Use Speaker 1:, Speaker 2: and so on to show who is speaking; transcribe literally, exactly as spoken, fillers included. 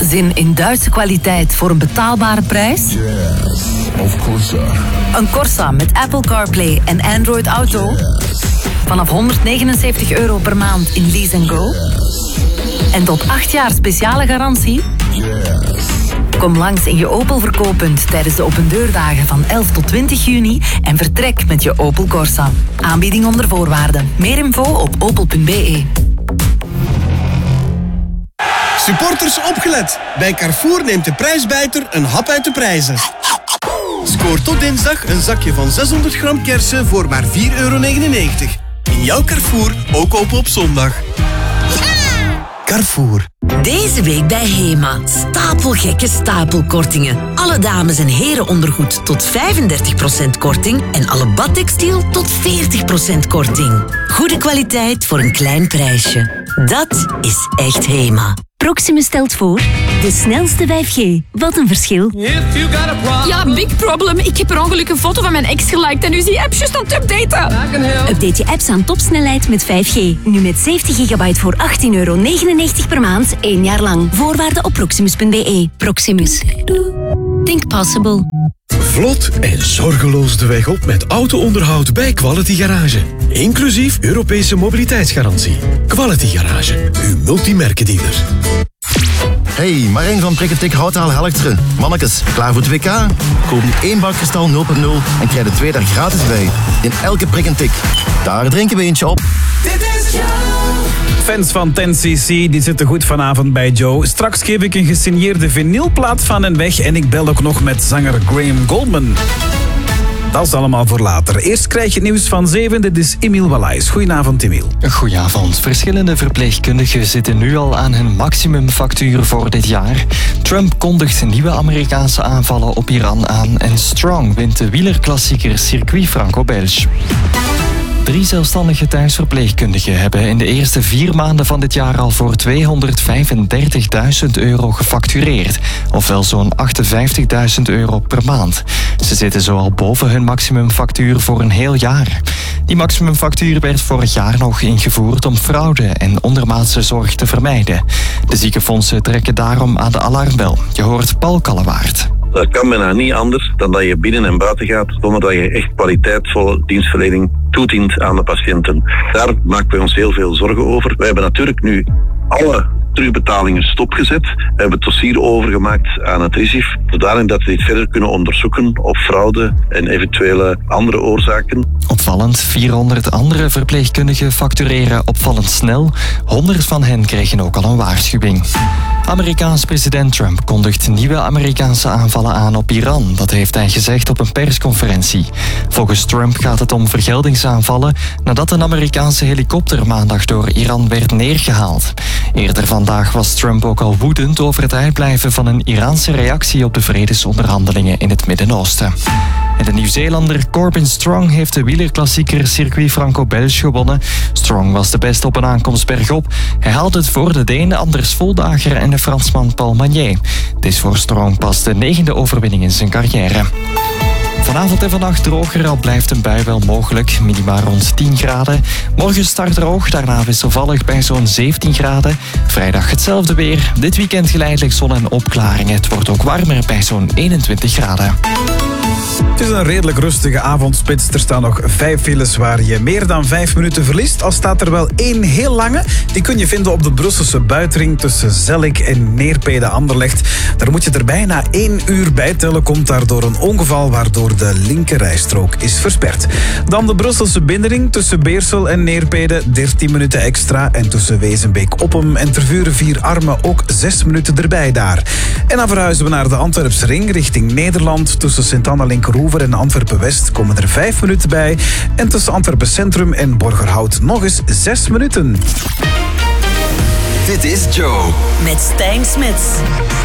Speaker 1: Zin in Duitse kwaliteit voor een betaalbare prijs?
Speaker 2: Yes, of course.
Speaker 1: Een Corsa met Apple CarPlay en Android Auto?
Speaker 2: Yes.
Speaker 1: Vanaf honderdnegenenzeventig euro per maand in Lease and Go?
Speaker 2: Yes.
Speaker 1: En tot acht jaar speciale garantie?
Speaker 2: Yes.
Speaker 1: Kom langs in je Opel verkooppunt tijdens de opendeurdagen van elf tot twintig juni en vertrek met je Opel Corsa. Aanbieding onder voorwaarden. Meer info op opel punt be.
Speaker 3: Supporters opgelet. Bij Carrefour neemt de prijsbijter een hap uit de prijzen. Scoor tot dinsdag een zakje van zeshonderd gram kersen voor maar vier euro negenennegentig. In jouw Carrefour ook open op zondag. Carrefour.
Speaker 4: Deze week bij Hema. Stapelgekke stapelkortingen. Alle dames- en herenondergoed tot vijfendertig procent korting en alle badtextiel tot veertig procent korting. Goede kwaliteit voor een klein prijsje. Dat is echt Hema.
Speaker 5: Proximus stelt voor de snelste vijf G. Wat een verschil.
Speaker 6: Ja, big problem. Ik heb per ongeluk een foto van mijn ex geliked en nu is die app juist aan het updaten.
Speaker 5: Update je apps aan topsnelheid met vijf G. Nu met zeventig gigabyte voor achttien euro negenennegentig per maand, één jaar lang. Voorwaarden op proximus punt be. Proximus. Think possible.
Speaker 7: Vlot en zorgeloos de weg op met auto-onderhoud bij Quality Garage. Inclusief Europese mobiliteitsgarantie. Quality Garage, uw multimerkendealer.
Speaker 8: Hey, Marijn van Prikketik Houtaal Helchteren. Mannekes, klaar voor het W K? Koop nu één bak kristal nul punt nul en krijg er twee daar gratis bij. In elke prik en tik. Daar drinken we eentje op.
Speaker 9: Dit is Joe.
Speaker 10: Fans van ten C C die zitten goed vanavond bij Joe. Straks geef ik een gesigneerde vinylplaat van hen weg en ik bel ook nog met zanger Graham Goldman. Dat is allemaal voor later. Eerst krijg je het nieuws van zeven. Dit is Emiel Wallace. Goedenavond, Emiel.
Speaker 11: Goedenavond. Verschillende verpleegkundigen zitten nu al aan hun maximumfactuur voor dit jaar. Trump kondigt nieuwe Amerikaanse aanvallen op Iran aan en Strong wint de wielerklassieker Circuit Franco-Belge. Drie zelfstandige thuisverpleegkundigen hebben in de eerste vier maanden van dit jaar al voor tweehonderdvijfendertigduizend euro gefactureerd, ofwel zo'n achtenvijftigduizend euro per maand. Ze zitten zo al boven hun maximumfactuur voor een heel jaar. Die maximumfactuur werd vorig jaar nog ingevoerd om fraude en ondermaatse zorg te vermijden. De ziekenfondsen trekken daarom aan de alarmbel. Je hoort Paul Kallewaard.
Speaker 12: Dat kan bijna niet anders dan dat je binnen en buiten gaat zonder dat je echt kwaliteitsvolle dienstverlening toedient aan de patiënten. Daar maken we ons heel veel zorgen over. Wij hebben natuurlijk nu alle terugbetalingen stopgezet. We hebben het dossier overgemaakt aan het R I S I F, zodanig dat we dit verder kunnen onderzoeken op fraude en eventuele andere oorzaken.
Speaker 11: Opvallend, vierhonderd andere verpleegkundigen factureren opvallend snel. honderd van hen kregen ook al een waarschuwing. Amerikaans president Trump kondigt nieuwe Amerikaanse aanvallen aan op Iran. Dat heeft hij gezegd op een persconferentie. Volgens Trump gaat het om vergeldingsaanvallen nadat een Amerikaanse helikopter maandag door Iran werd neergehaald. Eerder vandaag was Trump ook al woedend over het uitblijven van een Iraanse reactie op de vredesonderhandelingen in het Midden-Oosten. En de Nieuw-Zeelander Corbin Strong heeft de wielerklassieker Circuit Franco-Belge gewonnen. Strong was de beste op een aankomst bergop. Hij haalde het voor de Deen Anders Voldager en de Fransman Paul Magnier. Het is voor Strong pas de negende overwinning in zijn carrière. Vanavond en vannacht droger, al blijft een bui wel mogelijk. Minima rond tien graden. Morgen start droog, daarna wisselvallig bij zo'n zeventien graden. Vrijdag hetzelfde weer. Dit weekend geleidelijk zon en opklaringen. Het wordt ook warmer bij zo'n eenentwintig graden.
Speaker 10: Het is een redelijk rustige avondspits. Er staan nog vijf files waar je meer dan vijf minuten verliest. Al staat er wel één heel lange. Die kun je vinden op de Brusselse buitenring tussen Zellik en Neerpede-Anderlecht. Daar moet je er bijna één uur bij tellen. Komt daardoor een ongeval waardoor de linkerrijstrook is versperd. Dan de Brusselse binnenring tussen Beersel en Neerpede. dertien minuten extra. En tussen Wezenbeek-Oppem en Tervuren-Vier-Armen ook zes minuten erbij daar. En dan verhuizen we naar de Antwerpse ring richting Nederland. Tussen Sint-Anna-Linkeroever en Antwerpen-West komen er vijf minuten bij. En tussen Antwerpen Centrum en Borgerhout nog eens zes minuten.
Speaker 9: Dit is Joe.
Speaker 4: Met Stijn Smits.